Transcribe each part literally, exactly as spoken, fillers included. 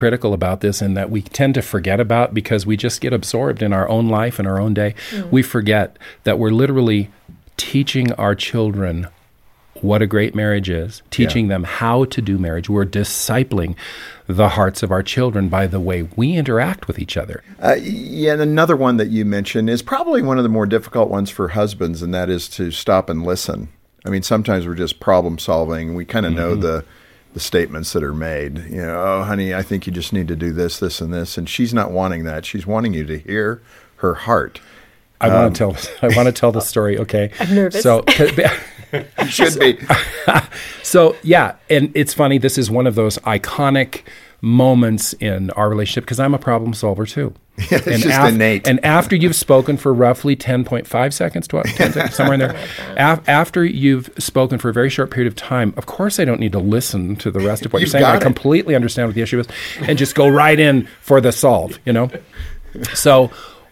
critical about this and that we tend to forget about because we just get absorbed in our own life and our own day. Mm. We forget that we're literally teaching our children what a great marriage is, teaching yeah. them how to do marriage. We're discipling the hearts of our children by the way we interact with each other. Uh, yeah, and another one that you mentioned is probably one of the more difficult ones for husbands, and that is to stop and listen. I mean, sometimes we're just problem solving. We kind of mm-hmm. know the the statements that are made. You know, oh, honey, I think you just need to do this, this, and this. And she's not wanting that. She's wanting you to hear her heart. I um, want to tell. I want to tell the story. Okay, I'm nervous. So. You should be. So, yeah, and it's funny, this is one of those iconic moments in our relationship because I'm a problem solver too. Yeah, it's and just af- innate. And after you've spoken for roughly ten point five seconds, twelve, ten seconds, somewhere in there, af- after you've spoken for a very short period of time, of course I don't need to listen to the rest of what you're saying. I completely understand what the issue is and just go right in for the solve, you know? So,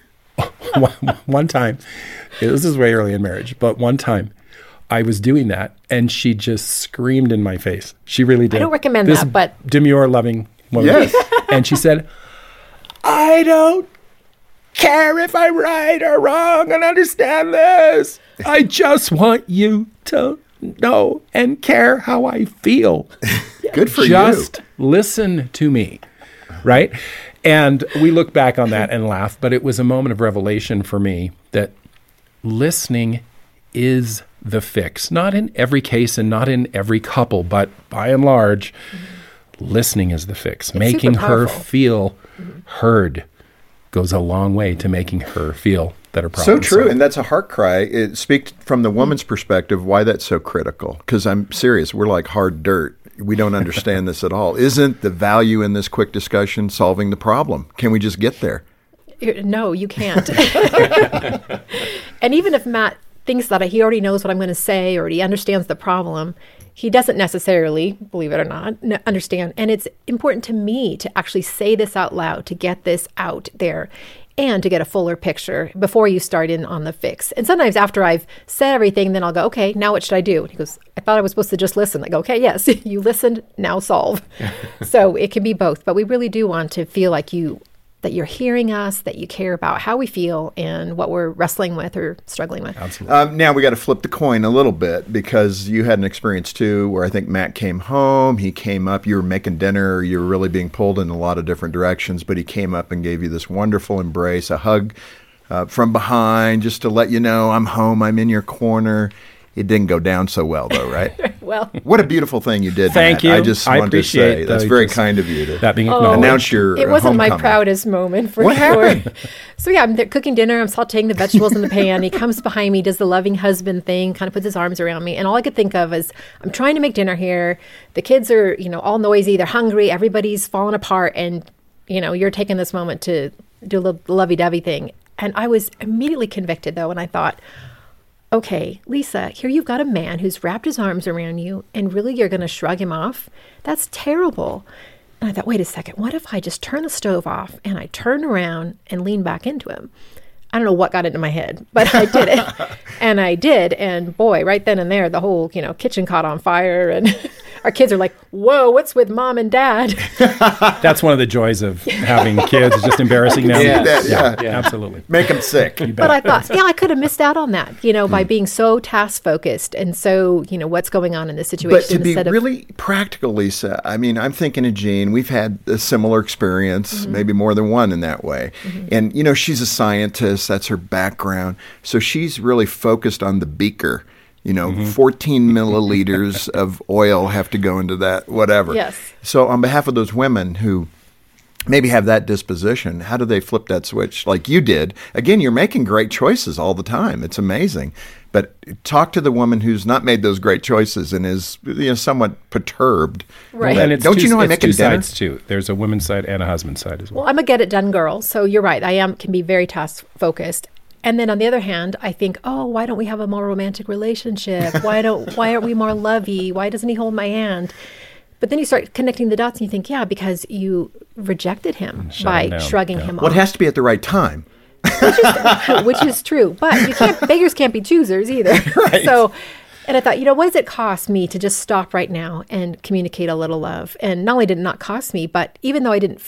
one time, this is way early in marriage, but one time, I was doing that, and she just screamed in my face. She really did. I don't recommend this that, but... demure, loving woman. Yes. And she said, I don't care if I'm right or wrong and understand this. I just want you to know and care how I feel. Good for just you. Just listen to me, right? And we look back on that and laugh, but it was a moment of revelation for me that listening is the fix. Not in every case and not in every couple, but by and large, mm-hmm. listening is the fix. It's making her feel mm-hmm. heard goes a long way to making her feel that her problem So true, solved. and that's a heart cry. It speaks from the woman's perspective why that's so critical. Because I'm serious, we're like hard dirt. We don't understand this at all. Isn't the value in this quick discussion solving the problem? Can we just get there? No, you can't. And even if Matt thinks that he already knows what I'm going to say or he understands the problem, he doesn't necessarily, believe it or not, n- understand. And it's important to me to actually say this out loud, to get this out there and to get a fuller picture before you start in on the fix. And sometimes after I've said everything, then I'll go, okay, now what should I do? And he goes, I thought I was supposed to just listen. I go, okay, yes, you listened, now solve. So it can be both, but we really do want to feel like you that you're hearing us, that you care about how we feel and what we're wrestling with or struggling with. Absolutely. Um, now we got to flip the coin a little bit because you had an experience too where I think Matt came home, he came up, you were making dinner, you were really being pulled in a lot of different directions, but he came up and gave you this wonderful embrace, a hug uh, from behind just to let you know, I'm home, I'm in your corner. It didn't go down so well, though, right? Well, what a beautiful thing you did. Thank Matt. you. I just I wanted to say that's very just, kind of you to that being oh, announce your It wasn't homecoming. my proudest moment for what sure. Happened? So yeah, I'm there cooking dinner. I'm sauteing the vegetables in the pan. He comes behind me, does the loving husband thing, kind of puts his arms around me, and all I could think of is I'm trying to make dinner here. The kids are, you know, all noisy. They're hungry. Everybody's falling apart, and you know, you're taking this moment to do a little lovey-dovey thing. And I was immediately convicted though, and I thought, okay, Lisa, here you've got a man who's wrapped his arms around you and really you're going to shrug him off? That's terrible. And I thought, wait a second, what if I just turn the stove off and I turn around and lean back into him? I don't know what got into my head, but I did it. And I did. And boy, right then and there, the whole, you know, kitchen caught on fire and our kids are like, whoa, what's with mom and dad? That's one of the joys of having kids, is just embarrassing them. Yeah, that, yeah. yeah, absolutely. Make them sick. But I thought, yeah, I could have missed out on that, you know, by being so task focused and so, you know, what's going on in this situation. But to be instead of, really practical, Lisa, I mean, I'm thinking of Jean. We've had a similar experience, mm-hmm. maybe more than one in that way. Mm-hmm. And, you know, she's a scientist. That's her background. So she's really focused on the beaker. You know, mm-hmm. fourteen milliliters of oil have to go into that, whatever. Yes. So on behalf of those women who maybe have that disposition, how do they flip that switch like you did? Again, you're making great choices all the time. It's amazing. But talk to the woman who's not made those great choices and is, you know, somewhat perturbed. Right. Well, and it's Don't two, you know I it's make two a dinner? sides too. There's a women's side and a husband's side as well. Well, I'm a get it done girl. So you're right. I am can be very task focused. And then on the other hand, I think, oh, why don't we have a more romantic relationship? Why don't why aren't we more lovey? Why doesn't he hold my hand? But then you start connecting the dots and you think, yeah, because you rejected him Shut by him down. shrugging Yeah. him Well, off. it has to be at the right time. which is, which is true. But you can't beggars can't be choosers either. Right. So And I thought, you know, what does it cost me to just stop right now and communicate a little love? And not only did it not cost me, but even though I didn't